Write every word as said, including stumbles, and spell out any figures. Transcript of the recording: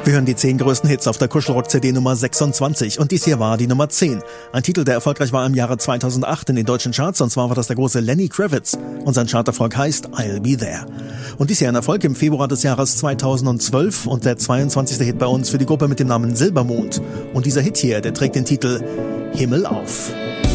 Wir hören die zehn größten Hits auf der Kuschelrock-C D Nummer sechsundzwanzig und dies hier war die Nummer zehn. Ein Titel, der erfolgreich war im Jahre zweitausendacht in den deutschen Charts, und zwar war das der große Lenny Kravitz und sein Charterfolg heißt I'll Be There. Und dies hier ein Erfolg im Februar des Jahres zweitausendzwölf und der zweiundzwanzigste Hit bei uns für die Gruppe mit dem Namen Silbermond. Und dieser Hit hier, der trägt den Titel Himmel auf.